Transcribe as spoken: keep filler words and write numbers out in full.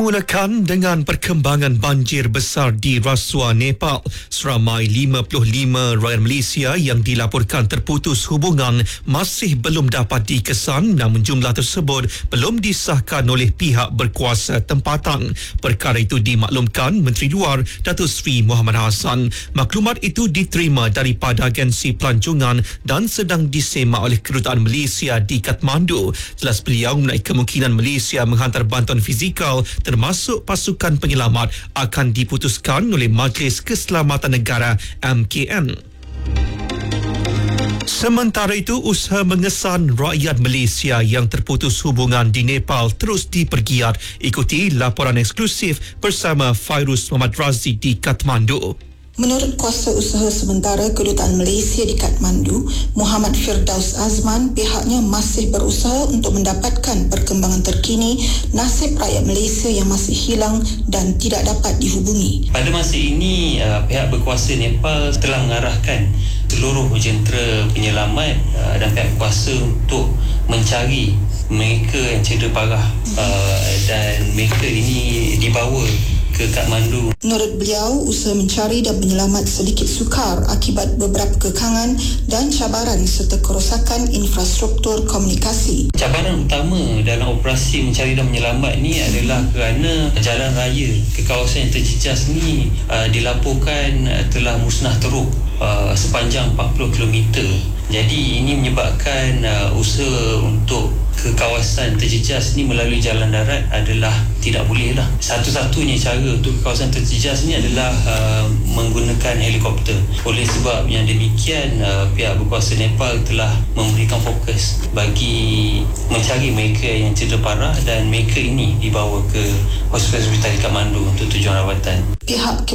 Mulakan dengan perkembangan banjir besar di Rasuah, Nepal. Seramai lima puluh lima rakyat Malaysia yang dilaporkan terputus hubungan masih belum dapat dikesan, namun jumlah tersebut belum disahkan oleh pihak berkuasa tempatan. Perkara itu dimaklumkan Menteri Luar Datuk Seri Mohamad Hassan. Maklumat itu diterima daripada agensi pelancongan dan sedang disemak oleh Kedutaan Malaysia di Kathmandu. Jelas beliau mengenai kemungkinan Malaysia menghantar bantuan fizikal termasuk pasukan penyelamat akan diputuskan oleh Majlis Keselamatan Negara M K N. Sementara itu, usaha mengesan rakyat Malaysia yang terputus hubungan di Nepal terus dipergiat. Ikuti laporan eksklusif bersama Fairuz Muhammad Razi di Kathmandu. Menurut kuasa usaha sementara Kedutaan Malaysia di Kathmandu, Muhammad Firdaus Azman, pihaknya masih berusaha untuk mendapatkan perkembangan terkini nasib rakyat Malaysia yang masih hilang dan tidak dapat dihubungi. Pada masa ini, pihak berkuasa Nepal telah mengarahkan seluruh jentera penyelamat dan pihak berkuasa untuk mencari mereka yang cedera parah, dan mereka ini dibawa ke Kathmandu. Menurut beliau, usaha mencari dan menyelamat sedikit sukar akibat beberapa kekangan dan cabaran serta kerosakan infrastruktur komunikasi. Cabaran utama dalam operasi mencari dan menyelamat ni adalah kerana jalan raya ke kawasan yang terjejas ni uh, dilaporkan uh, telah musnah teruk uh, sepanjang empat puluh kilometer. Jadi ini menyebabkan uh, usaha untuk ke kawasan terjejas ni melalui jalan darat adalah tidak boleh lah. Satu-satunya cara untuk ke kawasan terjejas ni adalah uh, menggunakan helikopter. Oleh sebab yang demikian, uh, pihak berkuasa Nepal telah memberikan fokus bagi mencari mereka yang cedera parah dan mereka ini dibawa ke hospital-hospital di Kathmandu untuk tujuan rawatan. Pihak